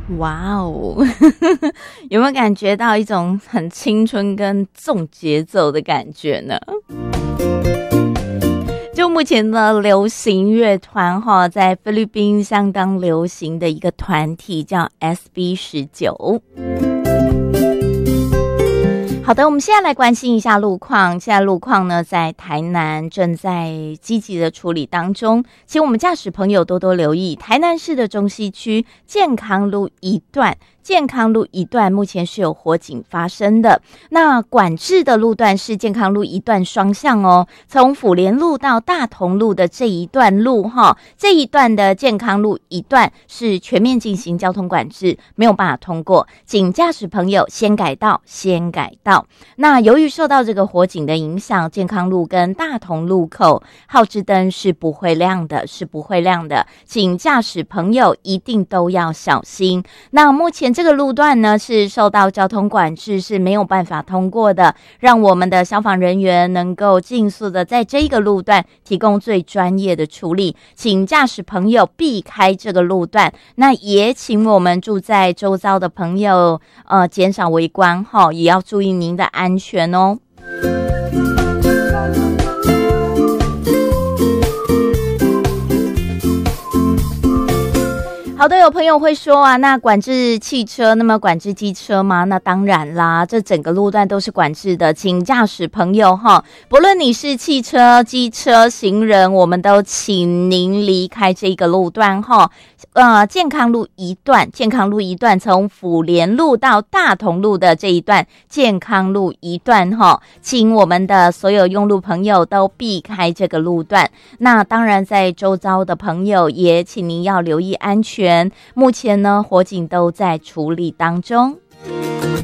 哇哦，有没有感觉到一种很青春跟重节奏的感觉呢？就目前的流行乐团在菲律宾相当流行的一个团体叫 SB19。好的，我们现在来关心一下路况。现在路况呢，在台南正在积极的处理当中，请我们驾驶朋友多多留意。台南市的中西区健康路一段目前是有火警发生的。那管制的路段是健康路一段双向哦，从府联路到大同路的这一段路这一段的健康路一段是全面进行交通管制，没有办法通过，请驾驶朋友先改道。那由于受到这个火警的影响，健康路跟大同路口号志灯是不会亮的，请驾驶朋友一定都要小心。那目前这个路段呢是受到交通管制，是没有办法通过的，让我们的消防人员能够尽速的在这个路段提供最专业的处理，请驾驶朋友避开这个路段。那也请我们住在周遭的朋友减少围观也要注意您的安全哦。好的，有朋友会说啊，那管制汽车，那么管制机车吗？那当然啦，这整个路段都是管制的，请驾驶朋友不论你是汽车、机车、行人，我们都请您离开这个路段健康路一段从府联路到大同路的这一段健康路一段请我们的所有用路朋友都避开这个路段。那当然在周遭的朋友也请您要留意安全，目前呢火警都在处理当中。